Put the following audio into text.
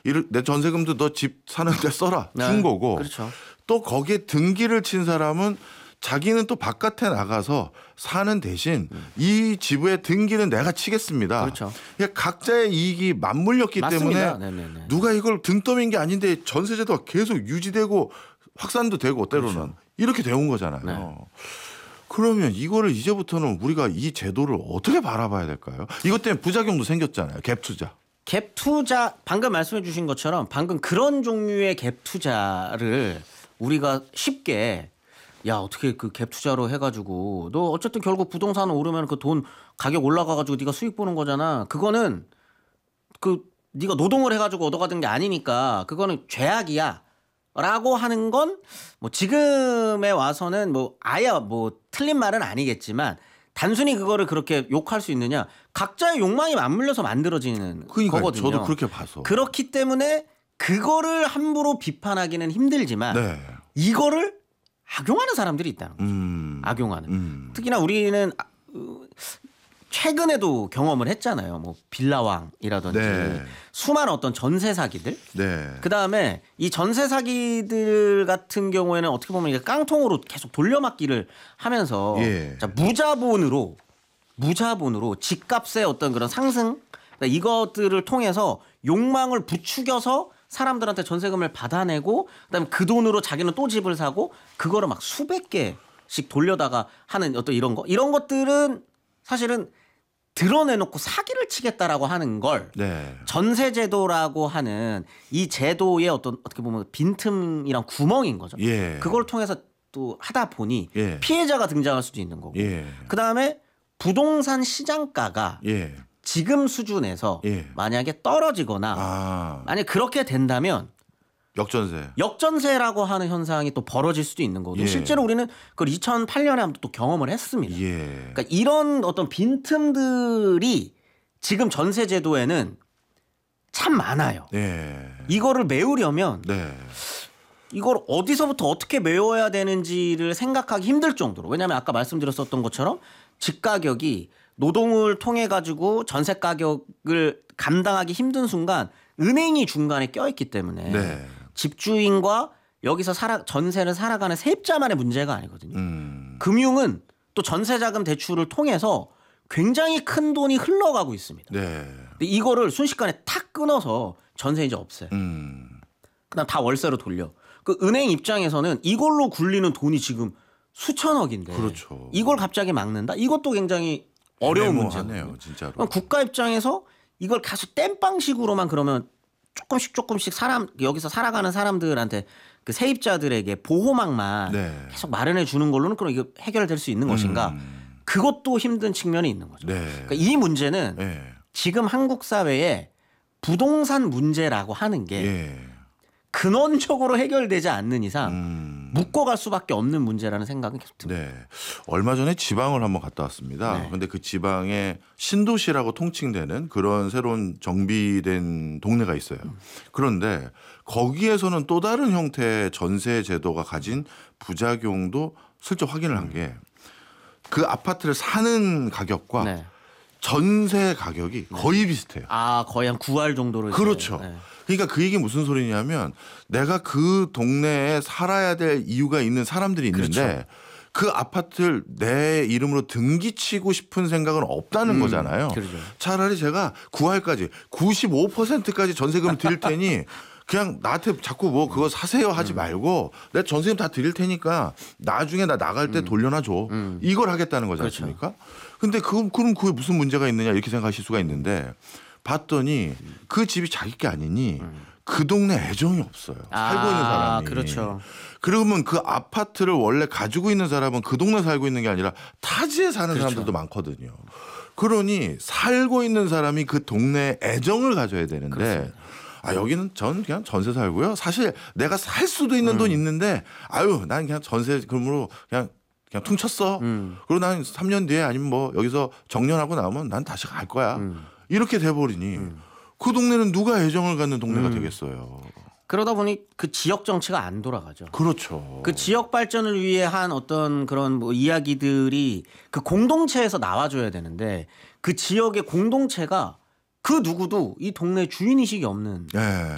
내 전세금도 너 집 사는데 써라 준 거고. 그렇죠. 또 거기에 등기를 친 사람은 자기는 또 바깥에 나가서 사는 대신 이 지부의 등기는 내가 치겠습니다. 그렇죠. 그러니까 각자의 이익이 맞물렸기 맞습니다. 때문에 네네네. 누가 이걸 등 떠민 게 아닌데 전세제도가 계속 유지되고 확산도 되고 때로는 그렇죠. 이렇게 되온 거잖아요. 네. 그러면 이거를 이제부터는 우리가 이 제도를 어떻게 바라봐야 될까요? 이것 때문에 부작용도 생겼잖아요. 갭 투자. 갭 투자 방금 말씀해 주신 것처럼 방금 그런 종류의 갭 투자를 우리가 쉽게 야 어떻게 그 갭 투자로 해가지고 너 어쨌든 결국 부동산 오르면 그 돈 가격 올라가가지고 네가 수익 보는 거잖아. 그거는 그 네가 노동을 해가지고 얻어가는 게 아니니까 그거는 죄악이야라고 하는 건 뭐 지금에 와서는 뭐 아예 뭐 틀린 말은 아니겠지만 단순히 그거를 그렇게 욕할 수 있느냐? 각자의 욕망이 맞물려서 만들어지는 그러니까요. 거거든요. 저도 그렇게 봐서. 그렇기 때문에 그거를 함부로 비판하기는 힘들지만 네. 이거를 악용하는 사람들이 있다는 거죠. 악용하는. 특히나 우리는 최근에도 경험을 했잖아요. 뭐 빌라왕이라든지 네. 수많은 어떤 전세 사기들. 네. 그다음에 이 전세 사기들 같은 경우에는 어떻게 보면 이게 깡통으로 계속 돌려막기를 하면서 예. 자, 무자본으로 집값의 어떤 그런 상승 이것들을 통해서 욕망을 부추겨서 사람들한테 전세금을 받아내고 그다음에 그 돈으로 자기는 또 집을 사고 그거를 막 수백 개씩 돌려다가 하는 어떤 이런 것들은 사실은 드러내놓고 사기를 치겠다라고 하는 걸 네. 전세제도라고 하는 이 제도의 어떤 어떻게 보면 빈틈이랑 구멍인 거죠. 예. 그걸 통해서 또 하다 보니 예. 피해자가 등장할 수도 있는 거고. 예. 그다음에 부동산 시장가가 예. 지금 수준에서 예. 만약에 떨어지거나 만약 그렇게 된다면 역전세라고 하는 현상이 또 벌어질 수도 있는 거거든요. 예. 실제로 우리는 그걸 2008년에 한번 또 경험을 했습니다. 예. 그러니까 이런 어떤 빈틈들이 지금 전세제도에는 참 많아요. 예. 이거를 메우려면 네. 이걸 어디서부터 어떻게 메워야 되는지를 생각하기 힘들 정도로. 왜냐하면 아까 말씀드렸었던 것처럼 집 가격이 노동을 통해 가지고 전세 가격을 감당하기 힘든 순간 은행이 중간에 껴있기 때문에 네. 집주인과 여기서 전세를 살아가는 세입자만의 문제가 아니거든요. 금융은 또 전세자금 대출을 통해서 굉장히 큰 돈이 흘러가고 있습니다. 네. 근데 이거를 순식간에 탁 끊어서 전세 이제 없애요. 그다음 다 월세로 돌려. 그 은행 입장에서는 이걸로 굴리는 돈이 지금 수천억인데 그렇죠. 이걸 갑자기 막는다? 이것도 굉장히 어려운 문제네요. 진짜로. 그럼 국가 입장에서 이걸 계속 땜빵식으로만 그러면 조금씩 여기서 살아가는 사람들한테 그 세입자들에게 보호막만 네. 계속 마련해 주는 걸로는 그럼 이거 해결될 수 있는 것인가? 그것도 힘든 측면이 있는 거죠. 네. 그러니까 이 문제는 네. 지금 한국 사회에 부동산 문제라고 하는 게 예. 근원적으로 해결되지 않는 이상 묶어갈 수밖에 없는 문제라는 생각은 계속 듭니다. 네. 얼마 전에 지방을 한번 갔다 왔습니다. 네. 근데 그 지방에 신도시라고 통칭되는 그런 새로운 정비된 동네가 있어요. 그런데 거기에서는 또 다른 형태의 전세 제도가 가진 부작용도 슬쩍 확인을 한 게 그 아파트를 사는 가격과 네. 전세 가격이 거의 비슷해요. 아, 거의 한 9할 정도로. 그렇죠. 네. 그러니까 그 얘기 무슨 소리냐면 내가 그 동네에 살아야 될 이유가 있는 사람들이 있는데 그렇죠. 그 아파트를 내 이름으로 등기치고 싶은 생각은 없다는 거잖아요. 그렇죠. 차라리 제가 9할까지 95%까지 전세금을 드릴 테니 그냥 나한테 자꾸 뭐 그거 사세요 하지 말고 내 전세금 다 드릴 테니까 나중에 나 나갈 때 돌려놔 줘. 이걸 하겠다는 거지 그렇죠. 않습니까? 근데 그럼 그게 무슨 문제가 있느냐 이렇게 생각하실 수가 있는데 봤더니 그 집이 자기 게 아니니 그 동네 애정이 없어요. 살고 있는 사람이. 그렇죠. 그러면 그 아파트를 원래 가지고 있는 사람은 그 동네 살고 있는 게 아니라 타지에 사는 그렇죠. 사람들도 많거든요. 그러니 살고 있는 사람이 그 동네에 애정을 가져야 되는데 그렇습니다. 여기는 전 그냥 전세 살고요. 사실 내가 살 수도 있는 돈 있는데 난 그냥 전세금으로 그냥 퉁쳤어. 그리고 난 3년 뒤에 아니면 뭐 여기서 정년하고 나오면 난 다시 갈 거야. 이렇게 돼버리니 그 동네는 누가 애정을 갖는 동네가 되겠어요. 그러다 보니 그 지역 정치가 안 돌아가죠. 그렇죠. 그 지역 발전을 위해 한 어떤 그런 뭐 이야기들이 그 공동체에서 나와줘야 되는데 그 지역의 공동체가 그 누구도 이 동네 주인의식이 없는 네.